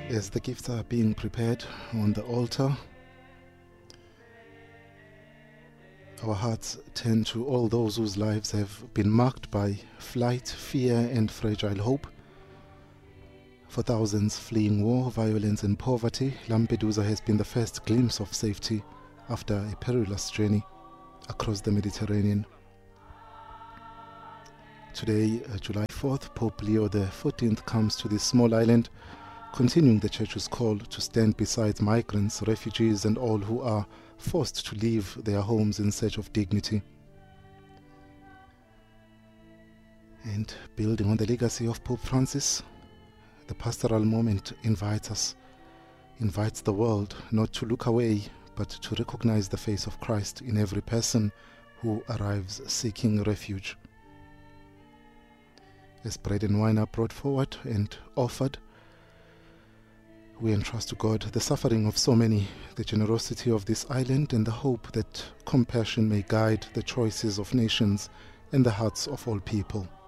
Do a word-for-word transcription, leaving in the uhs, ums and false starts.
As the gifts are being prepared on the altar, our hearts turn to all those whose lives have been marked by flight, fear, and fragile hope. For thousands fleeing war, violence, and poverty, Lampedusa has been the first glimpse of safety after a perilous journey across the Mediterranean. Today, uh, July fourth, Pope Leo the fourteenth comes to this small island, continuing the Church's call to stand beside migrants, refugees, and all who are forced to leave their homes in search of dignity. And building on the legacy of Pope Francis, the pastoral moment invites us, invites the world not to look away, but to recognize the face of Christ in every person who arrives seeking refuge. As bread and wine are brought forward and offered, we entrust to God the suffering of so many, the generosity of this island, and the hope that compassion may guide the choices of nations and the hearts of all people.